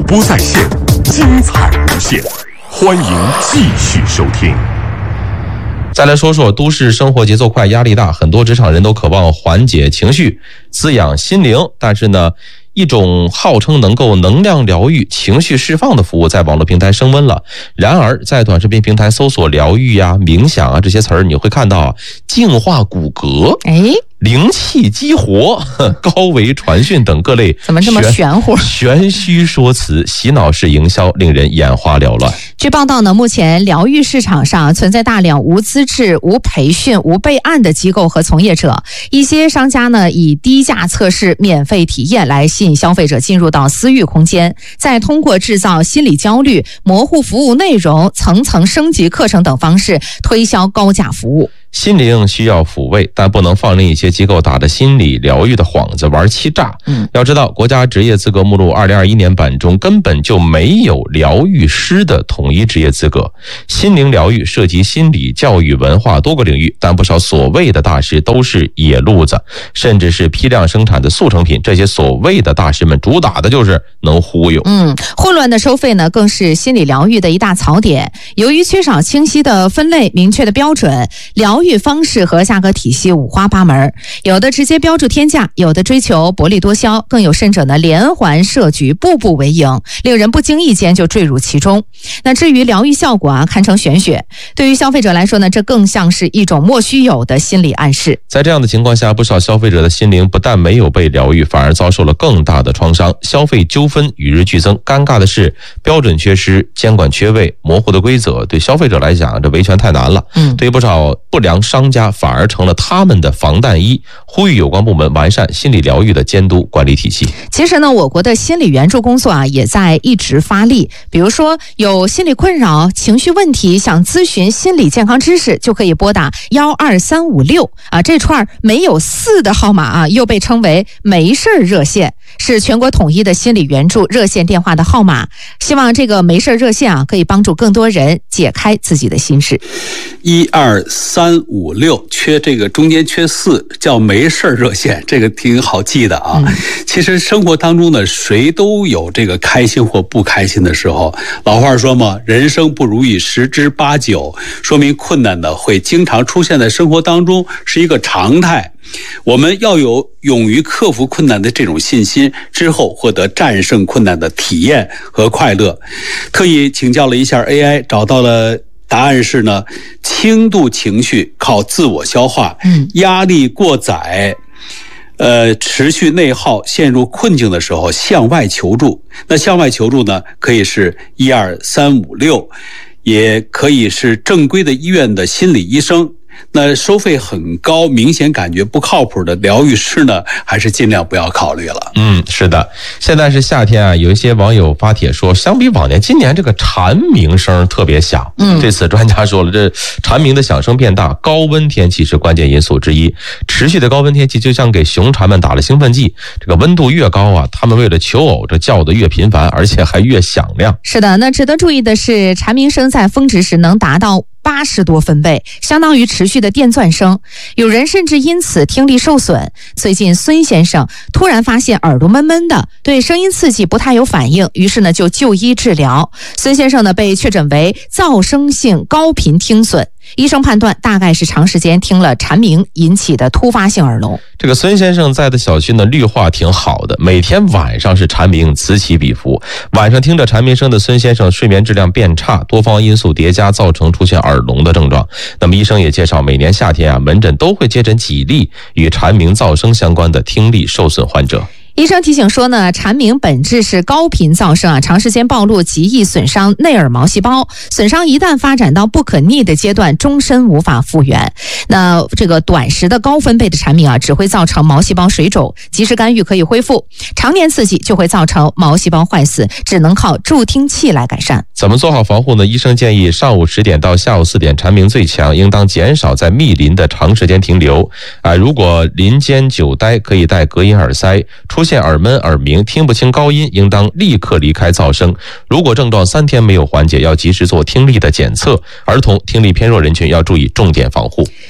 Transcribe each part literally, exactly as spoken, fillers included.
播在线，精彩无限，欢迎继续收听。 再来说说，都市生活节奏快，压力大，很多职场人都渴望缓解情绪，滋养心灵。但是呢，一种号称能够能量疗愈、情绪释放的服务在网络平台升温了。然而，在短视频平台搜索疗愈呀、冥想啊这些词儿，你会看到啊，净化骨骼，哎，灵气激活、高维传讯等各类怎么这么玄乎？ 玄虚说辞、洗脑式营销，令人眼花缭乱。 据报道呢，目前疗愈市场上存在大量无资质、无培训、无备案的机构和从业者。一些商家呢，以低价测试、免费体验来吸引消费者进入到私域空间，再通过制造心理焦虑、模糊服务内容、层层升级课程等方式推销高价服务。 心灵需要抚慰，但不能放任一些机构打着心理疗愈的幌子玩欺诈。嗯，要知道，国家职业资格目录二零二一年版中根本就没有疗愈师的统一职业资格。心灵疗愈涉及心理、教育、文化多个领域，但不少所谓的大师都是野路子，甚至是批量生产的速成品。这些所谓的大师们主打的就是能忽悠。 嗯，混乱的收费呢，更是心理疗愈的一大槽点。由于缺少清晰的分类、明确的标准，疗疗愈方式和价格体系五花八门，有的直接标注天价，有的追求薄利多销，更有甚者呢连环设局，步步为营，令人不经意间就坠入其中。那至于疗愈效果啊，堪称玄学。对于消费者来说呢，这更像是一种莫须有的心理暗示。 在这样的情况下，不少消费者的心灵不但没有被疗愈，反而遭受了更大的创伤，消费纠纷与日俱增。尴尬的是，标准缺失、监管缺位、模糊的规则，对消费者来讲，这维权太难了。嗯，对于不少不良商家反而成了他们的防弹衣，呼吁有关部门完善心理疗愈的监督管理体系。 其实呢，我国的心理援助工作啊也在一直发力。比如说有心理困扰、情绪问题，想咨询心理健康知识，就可以拨打一二三五六啊，这串没有四的号码啊，又被称为没事热线，是全国统一的心理援助热线电话的号码。希望这个没事热线啊，可以帮助更多人解开自己的心事。 一二三五六缺这个中间缺四，叫没事热线，这个挺好记的啊。嗯、其实生活当中呢，谁都有这个开心或不开心的时候。老话说嘛，人生不如意十之八九，说明困难呢会经常出现在生活当中，是一个常态。我们要有勇于克服困难的这种信心，之后获得战胜困难的体验和快乐。特意请教了一下 A I， 找到了答案是呢，轻度情绪靠自我消化，压力过载，呃，持续内耗，陷入困境的时候向外求助。那向外求助呢，可以是一二三五六，也可以是正规的医院的心理医生。那收费很高，明显感觉不靠谱的疗愈师呢，还是尽量不要考虑了。 嗯，是的，现在是夏天啊，有一些网友发帖说，相比往年，今年这个蝉鸣声特别响。嗯，对此专家说了，这蝉鸣的响声变大，高温天气是关键因素之一。持续的高温天气就像给雄蝉们打了兴奋剂，这个温度越高啊，它们为了求偶，这叫得越频繁，而且还越响亮。 是的，那值得注意的是，蝉鸣声在峰值时能达到八十多分贝，相当于持续的电钻声，有人甚至因此听力受损。最近孙先生突然发现耳朵闷闷的，对声音刺激不太有反应，于是呢就就医治疗。孙先生呢被确诊为噪声性高频听损，医生判断大概是长时间听了蝉鸣引起的突发性耳聋。 这个孙先生在的小区呢绿化挺好的，每天晚上是蝉鸣此起彼伏，晚上听着蝉鸣声的孙先生睡眠质量变差，多方因素叠加造成出现耳聋的症状。那么医生也介绍，每年夏天啊，门诊都会接诊几例与蝉鸣噪声相关的听力受损患者。 医生提醒说呢，蝉鸣本质是高频噪声啊，长时间暴露极易损伤内耳毛细胞，损伤一旦发展到不可逆的阶段，终身无法复原。那这个短时的高分贝的蝉鸣啊，只会造成毛细胞水肿，及时干预可以恢复；常年刺激就会造成毛细胞坏死，只能靠助听器来改善。 怎么做好防护呢？医生建议上午十点到下午四点蝉鸣最强，应当减少在密林的长时间停留啊。如果林间久待，可以戴隔音耳塞。出现耳闷、耳鸣、听不清高音，应当立刻离开噪声。如果症状三天没有缓解，要及时做听力的检测。儿童、听力偏弱人群要注意重点防护。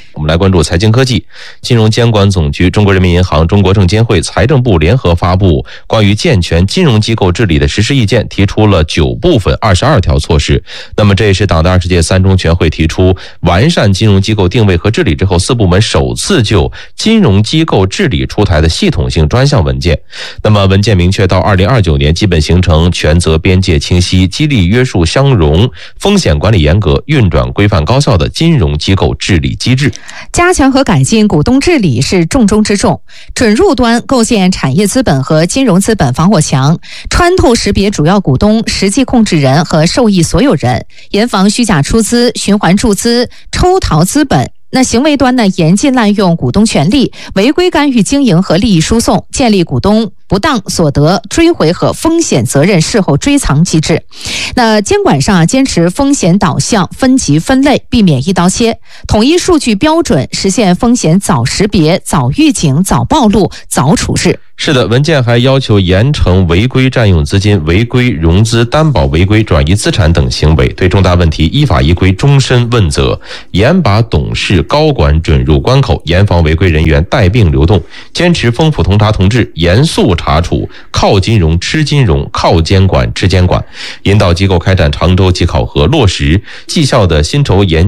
我们来关注财经科技。金融监管总局、中国人民银行、中国证监会、财政部联合发布关于健全金融机构治理的实施意见，提出了九部分二十二条措施。那么这也是党的二十届三中全会提出完善金融机构定位和治理之后，四部门首次就金融机构治理出台的系统性专项文件。那么文件明确，到二零二九年基本形成权责边界清晰、激励约束相容、风险管理严格、运转规范高效的金融机构治理机制。 加强和改进股东治理是重中之重。准入端构建产业资本和金融资本防火墙，穿透识别主要股东、实际控制人和受益所有人，严防虚假出资、循环注资、抽逃资本。那行为端呢，严禁滥用股东权利，违规干预经营和利益输送，建立股东不当所得追回和风险责任事后追偿机制。那监管上啊，坚持风险导向、分级分类，避免一刀切，统一数据标准，实现风险早识别、早预警、早暴露、早处置。 是的，文件还要求严惩违规占用资金、违规融资、担保违规、转移资产等行为，对重大问题依法依规终身问责，严把董事、高管准入关口，严防违规人员带病流动，坚持丰富同查同治，严肃查处靠金融吃金融、靠监管吃监管，引导机构开展长周期考核，落实绩效的薪酬严